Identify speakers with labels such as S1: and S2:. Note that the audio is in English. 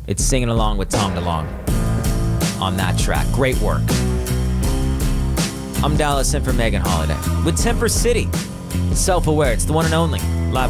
S1: It's singing along with Tom DeLonge on that track. Great work. I'm Dallas in for Megan Holiday with Temper City. Self-aware, it's the one and only.